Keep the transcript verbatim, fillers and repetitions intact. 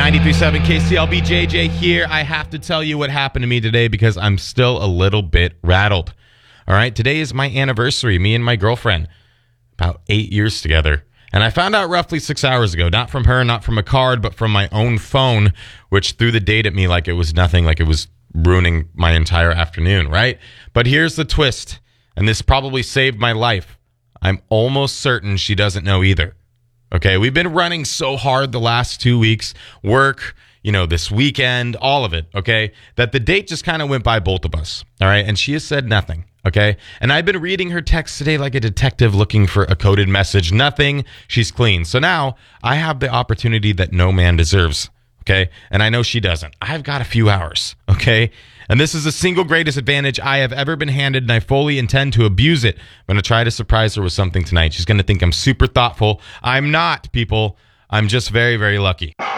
ninety-three point seven K C L B, J J here. I have to tell you what happened to me today because I'm still a little bit rattled. All right, today is my anniversary, me and my girlfriend, about eight years together. And I found out roughly six hours ago, not from her, not from a card, but from my own phone, which threw the date at me like it was nothing, like it was ruining my entire afternoon, right? But here's the twist, and this probably saved my life. I'm almost certain she doesn't know either. Okay, we've been running so hard the last two weeks, work, you know, this weekend, all of it, okay, that the date just kind of went by both of us, all right? And she has said nothing, okay? And I've been reading her text today like a detective looking for a coded message. Nothing. She's clean. So now I have the opportunity that no man deserves, okay? And I know she doesn't. I've got a few hours, okay? And this is the single greatest advantage I have ever been handed, and I fully intend to abuse it. I'm going to try to surprise her with something tonight. She's going to think I'm super thoughtful. I'm not, people. I'm just very, very lucky.